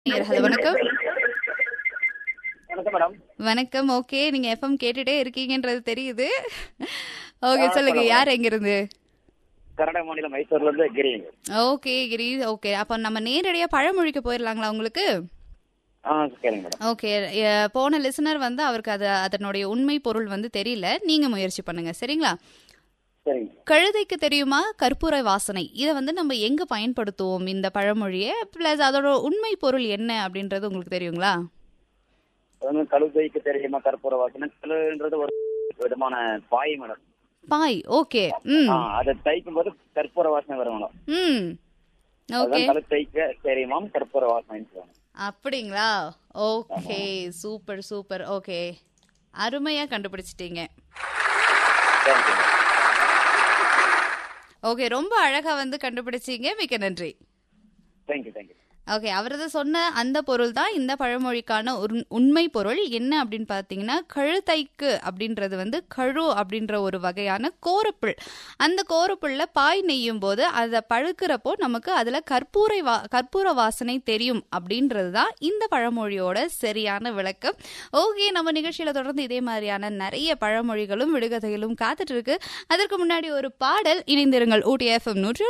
Hello வணக்கம். வணக்கம் madam. வணக்கம். ஓகே, நீங்க எஃப்எம் கேட்டுட்டே இருக்கீங்கன்றது தெரியுது. ஓகே, சொல்லுங்க. சொல்லுங்க. யார் எங்க இருந்து? கர்நாடக மாநிலம் மைசூர்ல இருந்து கிரி. ஓகே கிரி. ஓகே, அப்ப நம்ம நேரடியா பழமொழிக்கு போயிடலாங்களா உங்களுக்கு? கேளுங்க மேடம். ஓகே, போன லிசனர் வந்து அவருக்கு அதனுடைய உண்மை பொருள் வந்து தெரியல. நீங்க முயற்சி பண்ணுங்க, சரிங்களா? சரிங்க. கழுதைக்கு தெரியுமா கற்பூர வாசனை? இதை வந்து நம்ம எங்க பயன்படுத்துவோம் இந்த பழமொழியை? பிளஸ் அதோட உண்மை பொருள் என்ன அப்படின்றது உங்களுக்கு தெரியுங்களா? கழுதைக்கு தெரியுமா கற்பூர வாசனை? கழுன்றது ஒரு விதமான பாய் மேடம். பாய். ஓகே. அதை தைக்கும் போது கற்பூர வாசனை வரும் மேடம். ஓகே, கழுதைக்கு தெரியுமாம் கற்பூர வாசனை. அப்படிங்களா? Okay, super super. ஓகே, அருமையா கண்டுபிடிச்சிட்டீங்க. ஓகே, ரொம்ப அழகா வந்து கண்டுபிடிச்சீங்க. மிக்க நன்றி. Thank you thank you. ஓகே, அவரது சொன்ன அந்த பொருள் தான் இந்த பழமொழிக்கான உண்மை பொருள். என்ன அப்படின்னு பார்த்தீங்கன்னா, கழுதைக்கு அப்படின்றது வந்து கழு அப்படின்ற ஒரு வகையான கோரப்புல். அந்த கோரப்புல்ல பாய் நெய்யும் போது அதை பழுக்கிறப்போ நமக்கு அதில் கற்பூர வாசனை தெரியும் அப்படின்றது தான் இந்த பழமொழியோட சரியான விளக்கம். ஓகே, நம்ம நிகழ்ச்சியில் தொடர்ந்து இதே மாதிரியான நிறைய பழமொழிகளும் விடுகதைகளும் காத்துட்டு இருக்கு. அதற்கு முன்னாடி ஒரு பாடல். இணைந்திருங்கள் ஊட்டி எஃப்எம் 100.